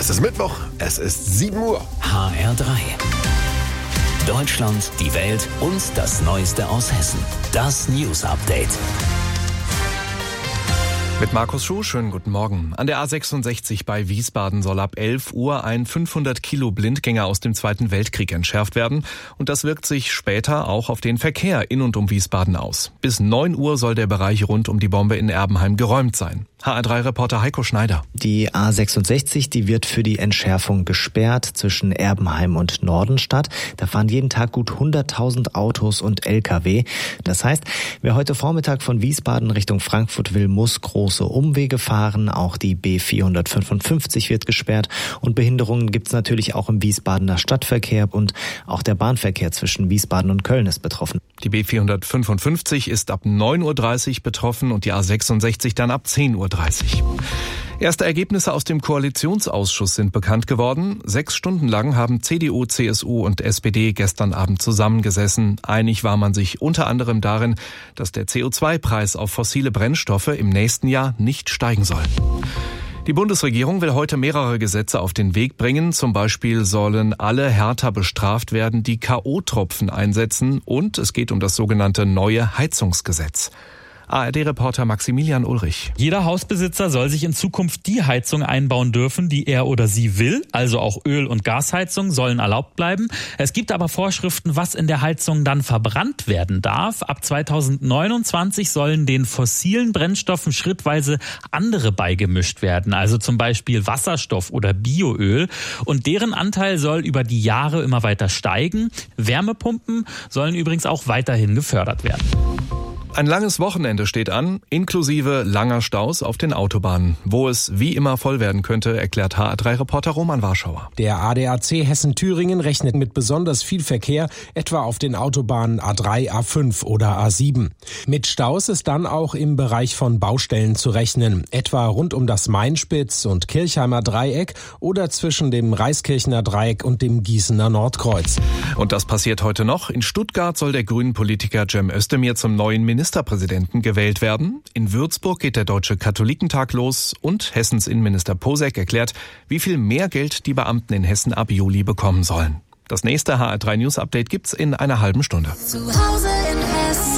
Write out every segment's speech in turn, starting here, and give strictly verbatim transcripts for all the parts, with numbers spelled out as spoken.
Es ist Mittwoch, es ist sieben Uhr. H R drei. Deutschland, die Welt und das Neueste aus Hessen. Das News Update. Mit Markus Schuh, schönen guten Morgen. An der A sechsundsechzig bei Wiesbaden soll ab elf Uhr ein fünfhundert Kilo Blindgänger aus dem Zweiten Weltkrieg entschärft werden. Und das wirkt sich später auch auf den Verkehr in und um Wiesbaden aus. Bis neun Uhr soll der Bereich rund um die Bombe in Erbenheim geräumt sein. H R drei Reporter Heiko Schneider. Die A sechsundsechzig, die wird für die Entschärfung gesperrt zwischen Erbenheim und Nordenstadt. Da fahren jeden Tag gut hunderttausend Autos und L K W. Das heißt, wer heute Vormittag von Wiesbaden Richtung Frankfurt will, muss große Umwege fahren. Auch die B vierhundertfünfundfünfzig wird gesperrt. Und Behinderungen gibt's natürlich auch im Wiesbadener Stadtverkehr. Und auch der Bahnverkehr zwischen Wiesbaden und Köln ist betroffen. Die B vierhundertfünfundfünfzig ist ab neun Uhr dreißig betroffen und die A sechsundsechzig dann ab zehn Uhr dreißig. Erste Ergebnisse aus dem Koalitionsausschuss sind bekannt geworden. Sechs Stunden lang haben C D U, C S U und S P D gestern Abend zusammengesessen. Einig war man sich unter anderem darin, dass der C O zwei Preis auf fossile Brennstoffe im nächsten Jahr nicht steigen soll. Die Bundesregierung will heute mehrere Gesetze auf den Weg bringen. Zum Beispiel sollen alle härter bestraft werden, die K O-Tropfen einsetzen. Und es geht um das sogenannte neue Heizungsgesetz. A R D-Reporter Maximilian Ulrich. Jeder Hausbesitzer soll sich in Zukunft die Heizung einbauen dürfen, die er oder sie will. Also auch Öl- und Gasheizung sollen erlaubt bleiben. Es gibt aber Vorschriften, was in der Heizung dann verbrannt werden darf. Ab zweitausendneunundzwanzig sollen den fossilen Brennstoffen schrittweise andere beigemischt werden. Also zum Beispiel Wasserstoff oder Bioöl. Und deren Anteil soll über die Jahre immer weiter steigen. Wärmepumpen sollen übrigens auch weiterhin gefördert werden. Ein langes Wochenende steht an, inklusive langer Staus auf den Autobahnen. Wo es wie immer voll werden könnte, erklärt H R drei-Reporter Roman Warschauer. Der A D A C Hessen-Thüringen rechnet mit besonders viel Verkehr, etwa auf den Autobahnen A drei, A fünf oder A sieben. Mit Staus ist dann auch im Bereich von Baustellen zu rechnen, etwa rund um das Mainspitz- und Kirchheimer Dreieck oder zwischen dem Reiskirchener Dreieck und dem Gießener Nordkreuz. Und das passiert heute noch. In Stuttgart soll der Grünen-Politiker Cem Özdemir zum neuen Minister Ministerpräsidenten gewählt werden. In Würzburg geht der Deutsche Katholikentag los und Hessens Innenminister Posek erklärt, wie viel mehr Geld die Beamten in Hessen ab Juli bekommen sollen. Das nächste H R drei News Update gibt's in einer halben Stunde. Zu Hause in Hessen.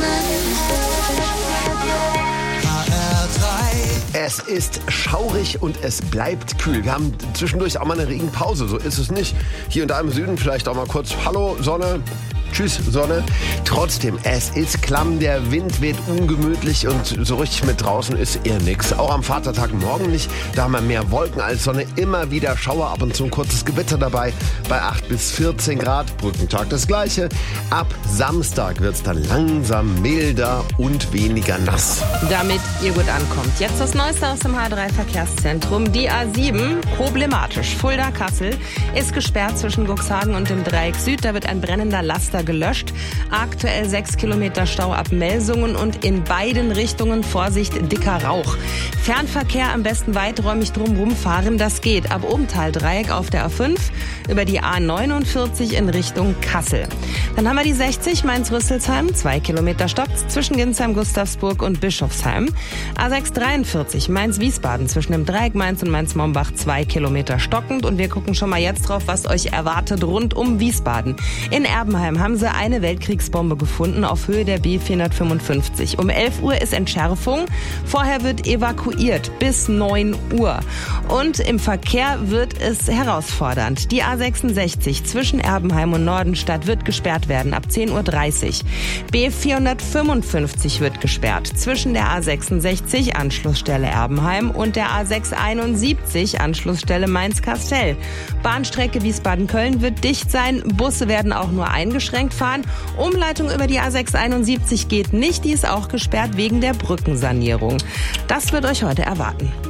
H R drei. Es ist schaurig und es bleibt kühl. Wir haben zwischendurch auch mal eine Regenpause, so ist es nicht. Hier und da im Süden vielleicht auch mal kurz Hallo Sonne. Tschüss, Sonne. Trotzdem, es ist klamm, der Wind weht ungemütlich und so richtig mit draußen ist eher nix. Auch am Vatertag morgen nicht, da haben wir mehr Wolken als Sonne, immer wieder Schauer, ab und zu ein kurzes Gewitter dabei, bei acht bis vierzehn Grad, Brückentag das gleiche. Ab Samstag wird's dann langsam milder und weniger nass. Damit ihr gut ankommt. Jetzt das Neueste aus dem H R drei Verkehrszentrum. Die A sieben, problematisch. Fulda-Kassel ist gesperrt zwischen Cuxhagen und dem Dreieck Süd. Da wird ein brennender Laster gelöscht. Aktuell sechs Kilometer Stau ab Melsungen und in beiden Richtungen Vorsicht, dicker Rauch. Fernverkehr am besten weiträumig drumherum fahren, das geht. Ab Obenthal-Dreieck auf der A fünf über die A neunundvierzig in Richtung Kassel. Dann haben wir die sechzig Mainz-Rüsselsheim, zwei Kilometer Stopp zwischen Ginsheim, Gustavsburg und Bischofsheim. A sechs dreiundvierzig Mainz-Wiesbaden zwischen dem Dreieck Mainz und Mainz-Mombach, zwei Kilometer stockend. Und wir gucken schon mal jetzt drauf, was euch erwartet rund um Wiesbaden. In Erbenheim haben sie eine Weltkriegsbombe gefunden auf Höhe der B vierhundertfünfundfünfzig. Um elf Uhr ist Entschärfung. Vorher wird evakuiert bis neun Uhr. Und im Verkehr wird es herausfordernd. Die A sechsundsechzig zwischen Erbenheim und Nordenstadt wird gesperrt werden ab zehn Uhr dreißig. B vierhundertfünfundfünfzig wird gesperrt zwischen der A sechsundsechzig Anschlussstelle Erbenheim und der A sechshunderteinundsiebzig Anschlussstelle Mainz-Kastel. Bahnstrecke Wiesbaden-Köln wird dicht sein. Busse werden auch nur eingeschränkt fahren. Umleitung über die A sechshunderteinundsiebzig geht nicht, die ist auch gesperrt wegen der Brückensanierung. Das wird euch heute erwarten.